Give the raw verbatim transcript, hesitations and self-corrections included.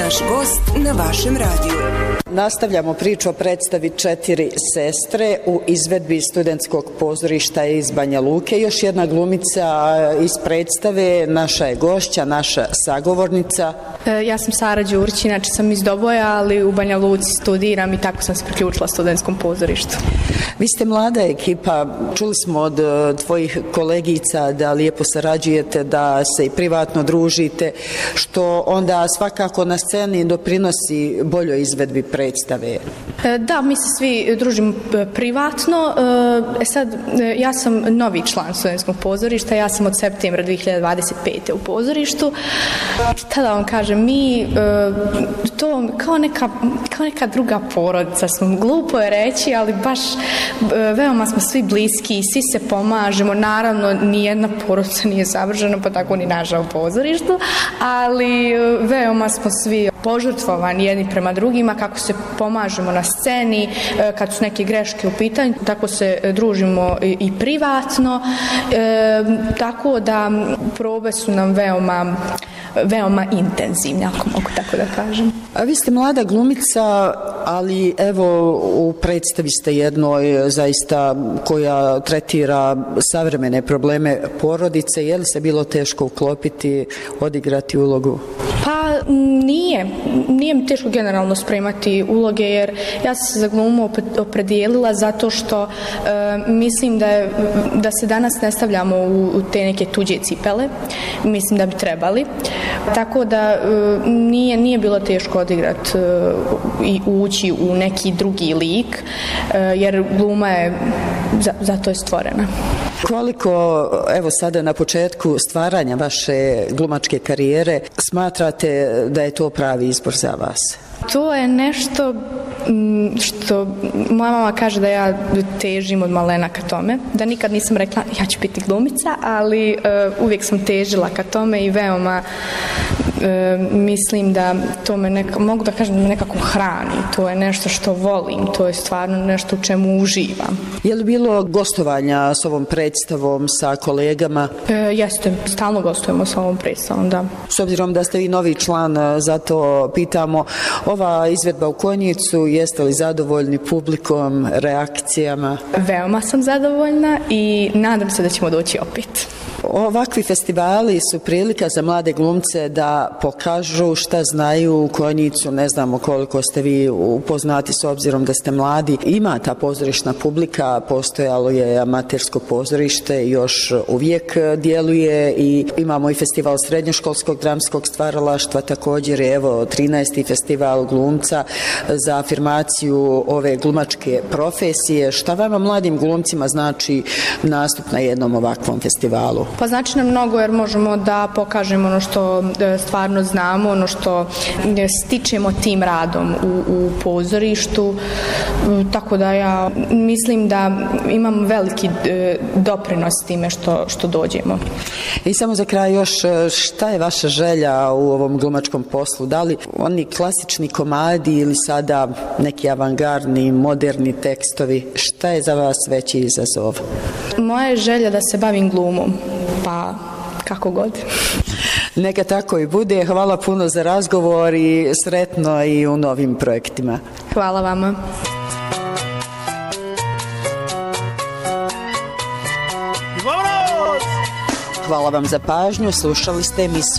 naš gost na vašem radiju. Nastavljamo priču o predstavi Četiri sestre u izvedbi studentskog pozorišta iz Banja Luke. Još jedna glumica iz predstave, naša je gošća, naša sagovornica. E, ja sam Sara Đurić, inače sam iz Doboja, ali u Banja Luci studiram i tako sam se priključila studentskom pozorištu. Vi ste mlada ekipa, čuli smo od tvojih kolegica da lijepo sarađujete, da se i privatno družite, što onda svakako na sceni doprinosi boljoj izvedbi predstave. E, da, mi se svi družimo privatno. E sad, ja sam novi član studentskog pozorišta, ja sam od septembra dvije hiljade dvadeset pete u pozorištu. Šta da vam kažem, mi to kao neka, kao neka druga porodica smo, glupo je reći, ali baš veoma smo svi bliski, svi se pomažemo, naravno nijedna porodica nije savržena, pa tako ni naša u pozorištu, ali veoma smo svi požrtvovani jedni prema drugima, kako se pomažemo na sceni, kad su neke greške u pitanju, tako se družimo i privatno, e, tako da probe su nam veoma veoma intenzivne, ako mogu tako da kažem. A vi ste mlada glumica, ali evo u predstavi ste jednoj zaista koja tretira savremene probleme porodice. Je li se bilo teško uklopiti, odigrati ulogu? Pa nije. Nije mi teško generalno spremati uloge, jer ja sam se za glumu opredijelila zato što e, mislim da, je, da se danas ne stavljamo u, u te neke tuđe cipele. Mislim da bi trebali. Tako da e, nije, nije bilo teško odigrati e, i ući u neki drugi lik, e, jer gluma je za, za to je stvorena. Koliko, evo sada na početku stvaranja vaše glumačke karijere, smatrate da je to pravi izbor za vas? To je nešto što moja mama kaže da ja težim od malena ka tome, da nikad nisam rekla ja ću biti glumica, ali uh, uvijek sam težila ka tome i veoma uh, mislim da to me neka, mogu da kažem, nekako hrani. To je nešto što volim, to je stvarno nešto u čemu uživam. Je li bilo gostovanja s ovom predstavom sa kolegama? E, jeste, stalno gostujemo s ovom predstavom, da. S obzirom da ste vi novi član, zato pitamo, ova izvedba u Konjicu, jeste li zadovoljni publikom, reakcijama? Veoma sam zadovoljna i nadam se da ćemo doći opet. Ovakvi festivali su prilika za mlade glumce da pokažu šta znaju u Konjicu. Ne znamo koliko ste vi upoznati s obzirom da ste mladi. Ima ta pozorišna publika, postojalo je amatersko pozorište, još uvijek djeluje i imamo i festival srednjoškolskog dramskog stvaralaštva, također je evo trinaesti festival glumca za afirmaciju ove glumačke profesije. Šta vama mladim glumcima znači nastup na jednom ovakvom festivalu? Pa znači nam mnogo, jer možemo da pokažemo ono što stvarno znamo, ono što stičemo tim radom u, u pozorištu, tako da ja mislim da imam veliki doprinos time što, što dođemo. I samo za kraj još, šta je vaša želja u ovom glumačkom poslu? Da li oni klasični komadi ili sada neki avangardni, moderni tekstovi? Šta je za vas veći izazov? Moja je želja da se bavim glumom, pa kako god. Neka tako i bude. Hvala puno za razgovor i sretno i u novim projektima. Hvala vama. Hvala vam za pažnju. Slušali ste emisiju